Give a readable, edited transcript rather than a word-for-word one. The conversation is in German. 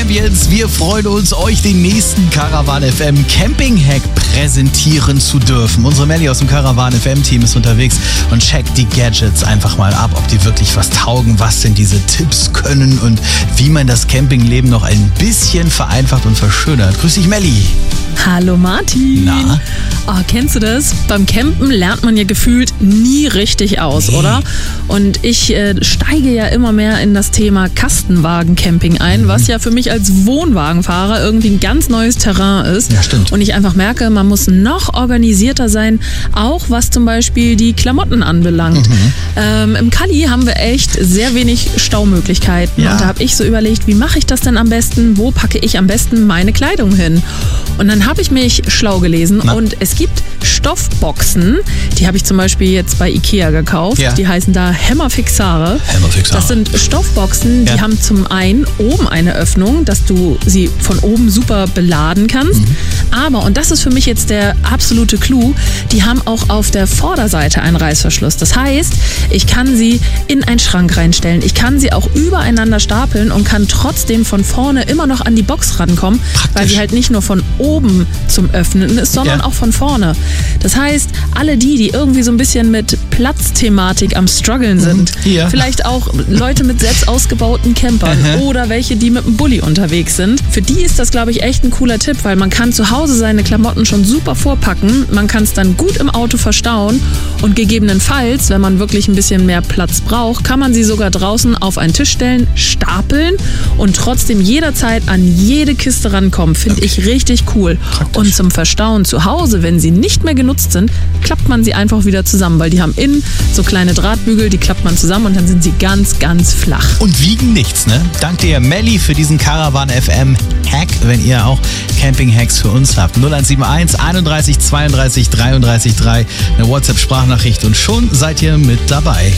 Champions. Wir freuen uns, euch den nächsten Caravan FM Camping Hack präsentieren zu dürfen. Unsere Melli aus dem Caravan FM Team ist unterwegs und checkt die Gadgets einfach mal ab, ob die wirklich was taugen, was denn diese Tipps können und wie man das Campingleben noch ein bisschen vereinfacht und verschönert. Grüß dich, Melli. Hallo Martin. Na? Oh, kennst du das? Beim Campen lernt man ja gefühlt nie richtig aus, oder? Und ich steige ja immer mehr in das Thema Kastenwagen-Camping ein, was ja für mich als Wohnwagenfahrer irgendwie ein ganz neues Terrain ist. Ja, stimmt. Und ich einfach merke, man muss noch organisierter sein, auch was zum Beispiel die Klamotten anbelangt. Im Kali haben wir echt sehr wenig Staumöglichkeiten. Ja. Und da habe ich so überlegt, wie mache ich das denn am besten? Wo packe ich am besten meine Kleidung hin? Und dann habe ich mich schlau gelesen und es gibt Stoffboxen, die habe ich zum Beispiel jetzt bei Ikea gekauft, die heißen da Hämmerfixare. Das sind Stoffboxen, die haben zum einen oben eine Öffnung, dass du sie von oben super beladen kannst, aber, und das ist für mich jetzt der absolute Clou, die haben auch auf der Vorderseite einen Reißverschluss. Das heißt, ich kann sie in einen Schrank reinstellen, ich kann sie auch übereinander stapeln und kann trotzdem von vorne immer noch an die Box rankommen, weil sie halt nicht nur von oben zum Öffnen ist, sondern auch von vorne. Das heißt, alle die irgendwie so ein bisschen mit Platzthematik am Struggeln sind, vielleicht auch Leute mit selbst ausgebauten Campern oder welche, die mit einem Bulli unterwegs sind, für die ist das, glaube ich, echt ein cooler Tipp, weil man kann zu Hause seine Klamotten schon super vorpacken, man kann es dann gut im Auto verstauen und gegebenenfalls, wenn man wirklich ein bisschen mehr Platz braucht, kann man sie sogar draußen auf einen Tisch stellen, stapeln und trotzdem jederzeit an jede Kiste rankommen. Finde ich richtig cool. Praktisch. Und zum Verstauen zu Hause, wenn sie nicht mehr genutzt sind, klappt man sie einfach wieder zusammen, weil die haben innen so kleine Drahtbügel, die klappt man zusammen und dann sind sie ganz, ganz flach. Und wiegen nichts, ne? Dank dir, Melli, für diesen Caravan FM Hack, wenn ihr auch Camping-Hacks für uns habt. 0171 31 32 33 3, eine WhatsApp-Sprachnachricht und schon seid ihr mit dabei.